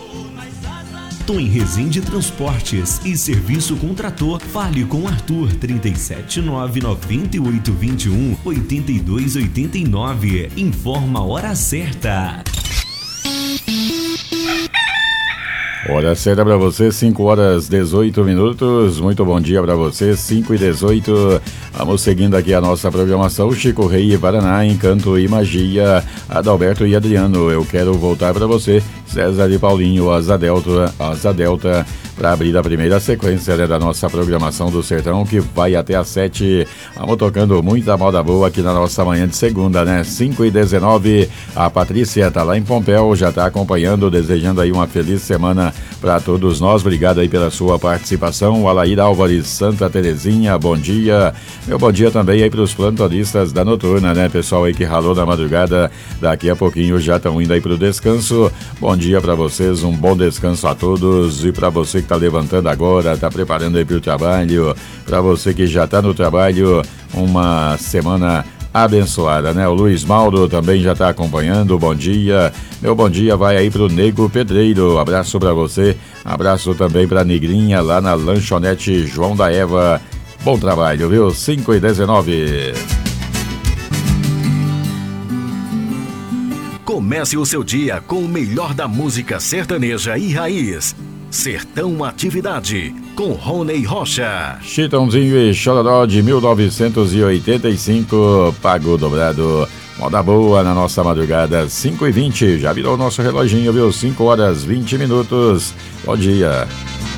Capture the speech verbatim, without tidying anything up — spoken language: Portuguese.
Tom Resende Transportes e Serviço com Trator. Fale com Arthur trinta e sete nove noventa e oito vinte e um oitenta e dois oitenta e nove. Informa a hora certa. Hora certa para você, cinco horas dezoito minutos. Muito bom dia para você, cinco e dezoito. Vamos seguindo aqui a nossa programação. Chico Rei e Paraná, Encanto e Magia, Adalberto e Adriano. Eu quero voltar para você, César e Paulinho, Asa Delta, Asa Delta, para abrir a primeira sequência, né, da nossa programação do Sertão, que vai até às sete. Vamos tocando muita moda boa aqui na nossa manhã de segunda, né? cinco e dezenove. A Patrícia tá lá em Pompéu, já tá acompanhando, desejando aí uma feliz semana para todos nós. Obrigado aí pela sua participação. Alair Álvares, Santa Terezinha, bom dia. Meu bom dia também aí para os plantonistas da noturna, né? Pessoal aí que ralou na madrugada, daqui a pouquinho já estão indo aí pro descanso. Bom dia para vocês, um bom descanso a todos. E para você que tá levantando agora, tá preparando aí pro trabalho, para você que já tá no trabalho, uma semana abençoada, né? O Luiz Mauro também já tá acompanhando, bom dia. Meu bom dia vai aí pro Nego Pedreiro, abraço para você, abraço também pra Negrinha lá na lanchonete João da Eva. Bom trabalho, viu? cinco e dezenove. Comece o seu dia com o melhor da música sertaneja e raiz. Sertão Atividade, com Rony Rocha. Chitãozinho e Chororó de mil novecentos e oitenta e cinco, pagou dobrado. Moda boa na nossa madrugada, cinco e vinte. Já virou o nosso reloginho, viu? cinco horas e vinte minutos. Bom dia.